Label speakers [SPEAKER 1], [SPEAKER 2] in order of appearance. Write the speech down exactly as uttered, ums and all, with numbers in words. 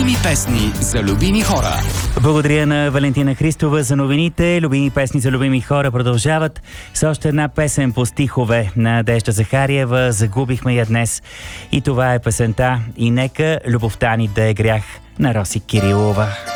[SPEAKER 1] Любими песни за любими хора.
[SPEAKER 2] Благодаря на Валентина Христова за новините. Любими песни за любими хора продължават с още една песен по стихове на Надежда Захариева. Загубихме я днес. И това е песента "И нека любовта ни да е грях" на Роси Кирилова.